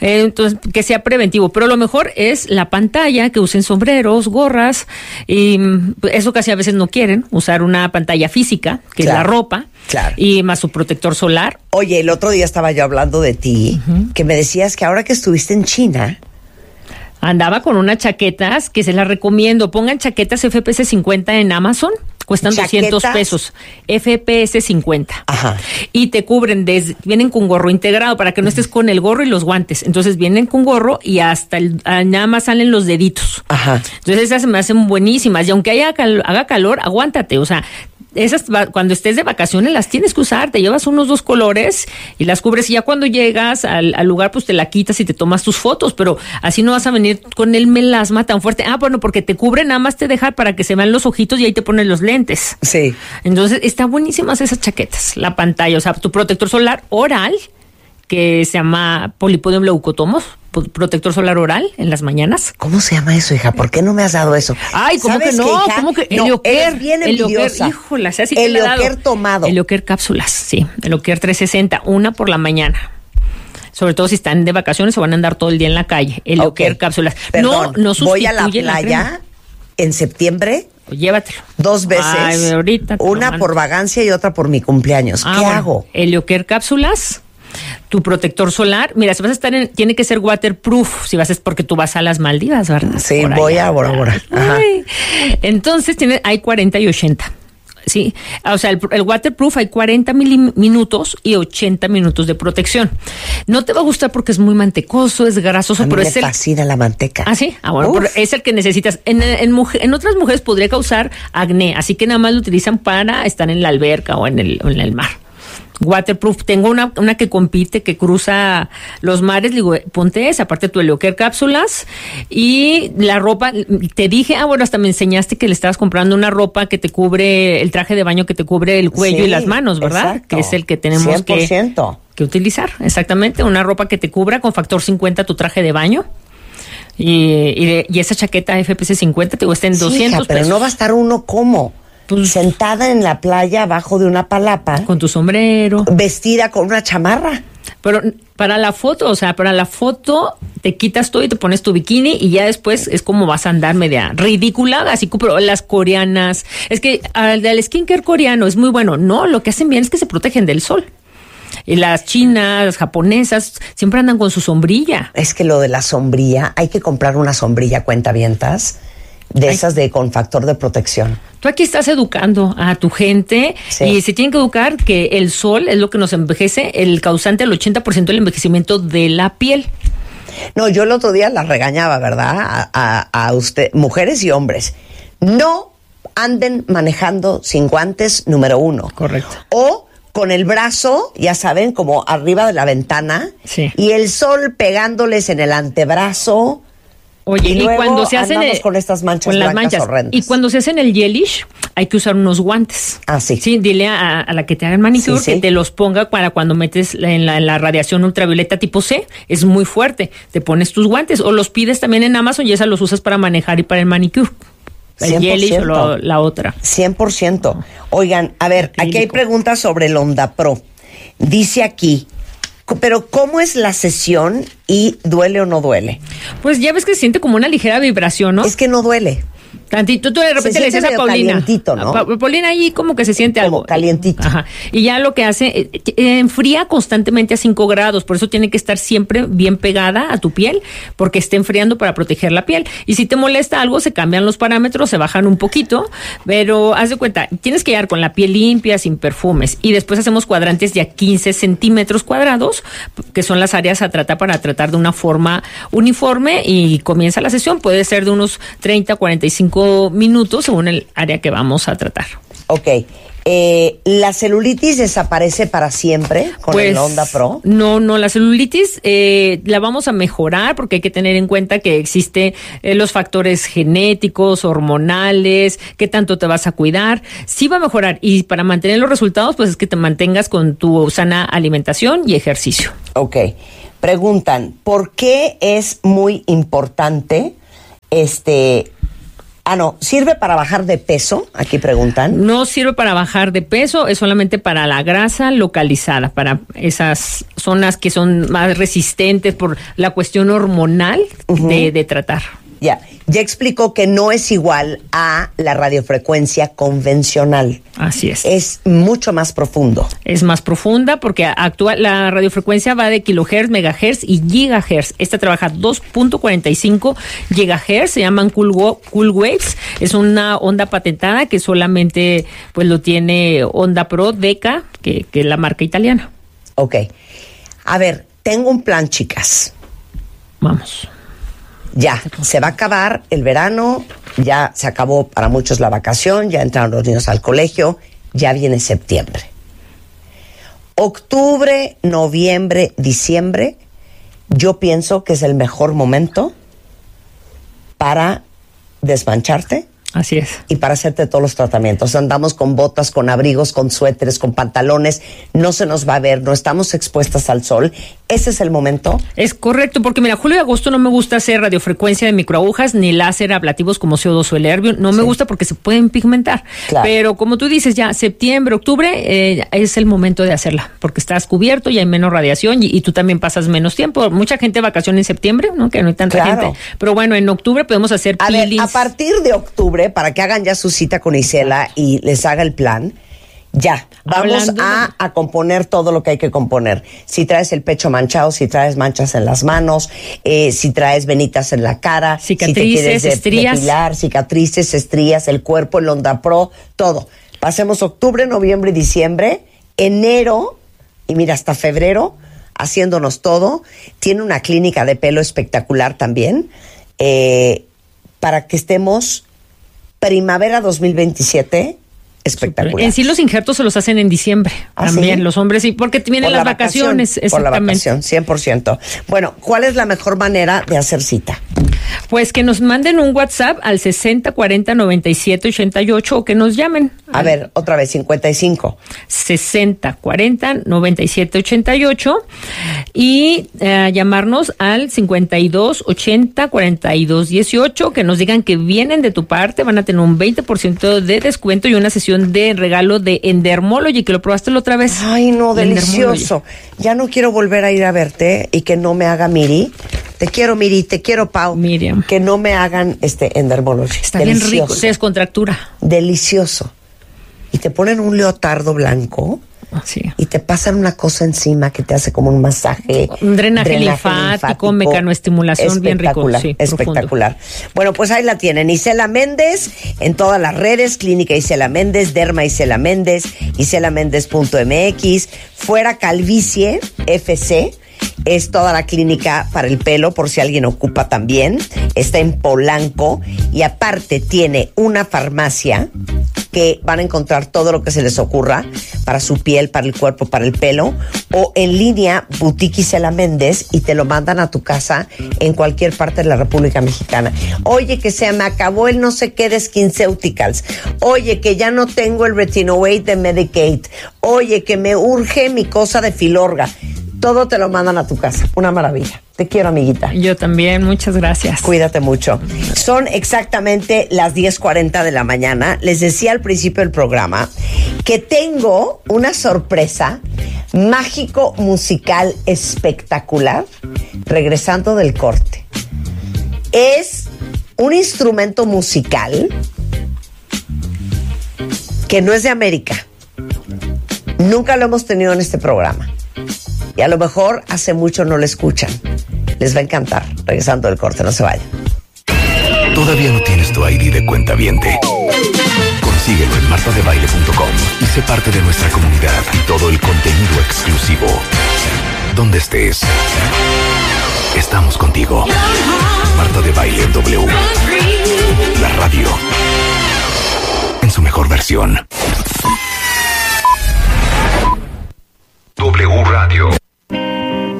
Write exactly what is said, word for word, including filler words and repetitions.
Eh, entonces, que sea preventivo. Pero lo mejor es la pantalla, que usen sombreros, gorras, y eso casi a veces no quieren, usar una pantalla física, que claro, es la ropa, claro, y más su protector solar. Oye, el otro día estaba yo hablando de ti, uh-huh, que me decías que ahora que estuviste en China... Andaba con unas chaquetas que se las recomiendo. Pongan chaquetas F P S cincuenta en Amazon. Cuestan ¿chaquetas? doscientos pesos. F P S cincuenta. Ajá. Y te cubren, desde, vienen con gorro integrado para que no estés con el gorro y los guantes. Entonces vienen con gorro y hasta el, nada más salen los deditos. Ajá. Entonces esas se me hacen buenísimas. Y aunque haya cal, haga calor, aguántate. O sea, esas cuando estés de vacaciones las tienes que usar. Te llevas unos dos colores y las cubres. Y ya cuando llegas al, al lugar, pues te la quitas y te tomas tus fotos. Pero así no vas a venir con el melasma tan fuerte. Ah, bueno, porque te cubre, nada más te deja para que se vean los ojitos y ahí te ponen los lentes. Sí. Entonces, están buenísimas esas chaquetas. La pantalla, o sea, tu protector solar oral, que se llama Polipodium leucotomos, protector solar oral en las mañanas. ¿Cómo se llama eso, hija? ¿Por qué no me has dado eso? Ay, ¿cómo que no? Que, ¿Cómo que? No, Elioker. Eres bien envidiosa. Híjole, así que Elioker tomado. Elioker cápsulas, sí. Elioker trescientos sesenta, una por la mañana. Sobre todo si están de vacaciones o van a andar todo el día en la calle. Elioker okay, cápsulas. Perdón, no, no voy a la playa la en septiembre. Llévatelo. Dos veces. Ay, ahorita una por vagancia y otra por mi cumpleaños. Ah, ¿qué bueno, hago? Elioker cápsulas, tu protector solar. Mira, si vas a estar en, tiene que ser waterproof, si vas a, porque tú vas a las Maldivas, ¿verdad? Sí, por voy allá, a Bora Bora. Entonces tiene, hay cuarenta y ochenta. Sí, o sea, el, el waterproof hay cuarenta mil minutos y ochenta minutos de protección. No te va a gustar porque es muy mantecoso, es grasoso, a mí pero me es el... fascina la manteca. Ah, sí, ah, bueno, es el que necesitas. En, en, mujer, en otras mujeres podría causar acné, así que nada más lo utilizan para estar en la alberca o en el, o en el mar. Waterproof, tengo una, una que compite, que cruza los mares, digo, ponte esa, aparte tu Elioker cápsulas, y la ropa, te dije, ah, bueno, hasta me enseñaste que le estabas comprando una ropa que te cubre, el traje de baño que te cubre el cuello sí, y las manos, ¿verdad? Exacto. Que es el que tenemos cien por ciento. Que, que utilizar, exactamente, una ropa que te cubra con factor cincuenta tu traje de baño. Y, y, de, y esa chaqueta F P S cincuenta te cuesta en sí, doscientos hija, pero pesos. no va a estar uno como... Pues, sentada en la playa abajo de una palapa. Con tu sombrero. Vestida con una chamarra. Pero para la foto, o sea, para la foto te quitas todo y te pones tu bikini y ya después es como vas a andar media ridícula, así como las coreanas. Es que al del skincare coreano es muy bueno. No, lo que hacen bien es que se protegen del sol. Y las chinas, las japonesas, siempre andan con su sombrilla. Es que lo de la sombrilla, hay que comprar una sombrilla, cuentavientas, de Ay. esas de con factor de protección. Tú aquí estás educando a tu gente sí. y se tienen que educar que el sol es lo que nos envejece, el causante del ochenta por ciento del envejecimiento de la piel. No, yo el otro día las regañaba, ¿verdad? A, a, a usted, mujeres y hombres. No anden manejando sin guantes, número uno. Correcto. O con el brazo, ya saben, como arriba de la ventana sí. y el sol pegándoles en el antebrazo. Oye, y, y cuando se hacen el, con estas manchas con las blancas manchas horrendas. Y cuando se hacen el gelish, hay que usar unos guantes. Ah, sí. Sí, dile a, a la que te hagan manicure sí, sí. que te los ponga para cuando metes en la, en la radiación ultravioleta tipo C. Es muy fuerte. Te pones tus guantes o los pides también en Amazon y esas los usas para manejar y para el manicure. El gelish o lo, la otra. cien por ciento. Oigan, a ver, Acrílico. Aquí hay preguntas sobre el Ondapro. Dice aquí, pero ¿cómo es la sesión y duele o no duele? Pues ya ves que se siente como una ligera vibración, ¿no? Es que no duele. Tantito, tú de repente le dices a Paulina. Calientito, ¿no? A pa- Paulina ahí como que se siente como algo. Calientito. Ajá. Y ya lo que hace, eh, eh, enfría constantemente a cinco grados, por eso tiene que estar siempre bien pegada a tu piel, porque está enfriando para proteger la piel. Y si te molesta algo, se cambian los parámetros, se bajan un poquito, pero haz de cuenta, tienes que llegar con la piel limpia, sin perfumes. Y después hacemos cuadrantes de a quince centímetros cuadrados, que son las áreas a tratar para tratar de una forma uniforme, y comienza la sesión. Puede ser de unos treinta, cuarenta y cinco minutos según el área que vamos a tratar. Ok. Eh, ¿La celulitis desaparece para siempre con pues, el Ondapro? No, no, la celulitis eh, la vamos a mejorar porque hay que tener en cuenta que existen eh, los factores genéticos, hormonales, qué tanto te vas a cuidar. Sí va a mejorar, y para mantener los resultados, pues es que te mantengas con tu sana alimentación y ejercicio. Ok. Preguntan, ¿por qué es muy importante este... Ah, no, ¿sirve para bajar de peso? Aquí preguntan. No sirve para bajar de peso, es solamente para la grasa localizada, para esas zonas que son más resistentes por la cuestión hormonal uh-huh. de, de tratar. Ya, ya explicó que no es igual a la radiofrecuencia convencional. Así es. Es mucho más profundo. Es más profunda porque actúa, la radiofrecuencia va de kilohertz, megahertz y gigahertz. Esta trabaja dos punto cuarenta y cinco gigahertz, se llaman cool, cool waves. Es una onda patentada que solamente pues lo tiene Onda Pro Deca, que, que es la marca italiana. Ok. A ver, tengo un plan, chicas. Vamos. Ya, se va a acabar el verano, ya se acabó para muchos la vacación, ya entraron los niños al colegio, ya viene septiembre. Octubre, noviembre, diciembre, yo pienso que es el mejor momento para desmancharte. Así es. Y para hacerte todos los tratamientos. Andamos con botas, con abrigos, con suéteres, con pantalones. No se nos va a ver, no estamos expuestas al sol. ¿Ese es el momento? Es correcto, porque mira, julio y agosto no me gusta hacer radiofrecuencia de microagujas ni láser ablativos como C O dos o el Erbium. No me sí. gusta porque se pueden pigmentar. Claro. Pero como tú dices, ya septiembre, octubre eh, es el momento de hacerla, porque estás cubierto y hay menos radiación y, y tú también pasas menos tiempo. Mucha gente vacaciona en septiembre, ¿no? Que no hay tanta claro. gente. Pero bueno, en octubre podemos hacer a peelings. Ver, a partir de octubre, para que hagan ya su cita con Isela y les haga el plan, ya, vamos a, a componer todo lo que hay que componer. Si traes el pecho manchado, si traes manchas en las manos, eh, si traes venitas en la cara, cicatrices, si te quieres de, estrías. depilar, cicatrices, estrías, el cuerpo, el Onda Pro, todo. Pasemos octubre, noviembre y diciembre, enero, y mira, hasta febrero, haciéndonos todo. Tiene una clínica de pelo espectacular también, eh, para que estemos primavera dos mil veintisiete, espectacular. En sí los injertos se los hacen en diciembre, ¿Ah, también sí? Los hombres sí, porque vienen por las la vacaciones. Vacación, por la vacación, cien por ciento. Bueno, ¿cuál es la mejor manera de hacer cita? Pues que nos manden un WhatsApp al sesenta cuarenta noventa y siete ochenta y ocho o que nos llamen. A ver, otra vez, cincuenta y cinco. sesenta cuarenta noventa y siete ochenta y ocho y eh, llamarnos al cincuenta y dos ochenta cuarenta y dos dieciocho, que nos digan que vienen de tu parte, van a tener un veinte por ciento de descuento y una sesión de regalo de Endermology, que lo probaste la otra vez. Ay, no, delicioso. Ya no quiero volver a ir a verte y que no me haga Miri. Te quiero, Miri, te quiero, Pau. Miriam. Que no me hagan este Endermology. Está delicioso. Bien rico, se descontractura. Delicioso. Y te ponen un leotardo blanco. Sí. Y te pasan una cosa encima que te hace como un masaje. Un drenaje, drenaje linfático, linfático, mecanoestimulación bien rico. Sí, espectacular. Profundo. Bueno, pues ahí la tienen. Isela Méndez en todas las redes. Clínica Isela Méndez, Derma Isela Méndez, isela méndez punto m x. Fuera Calvicie F C. Es toda la clínica para el pelo, por si alguien ocupa también. Está en Polanco y aparte tiene una farmacia que van a encontrar todo lo que se les ocurra para su piel, para el cuerpo, para el pelo, o en línea Boutique Isela Méndez y te lo mandan a tu casa en cualquier parte de la República Mexicana. Oye, que se me acabó el no sé qué de SkinCeuticals. Oye, que ya no tengo el Retinowate de Medicaid. Oye, que me urge mi cosa de Filorga. Todo te lo mandan a tu casa. Una maravilla. Te quiero, amiguita. Yo también. Muchas gracias. Cuídate mucho. Son exactamente las diez cuarenta de la mañana. Les decía al principio del programa que tengo una sorpresa mágico musical espectacular regresando del corte. Es un instrumento musical que no es de América. Nunca lo hemos tenido en este programa. Y a lo mejor hace mucho no lo escuchan. Les va a encantar. Regresando del corte, no se vayan. ¿Todavía no tienes tu I D de cuentaviente? Consíguelo en marta de baile punto com y sé parte de nuestra comunidad y todo el contenido exclusivo. Donde estés, estamos contigo. Marta de Baile W. La radio en su mejor versión. W Radio.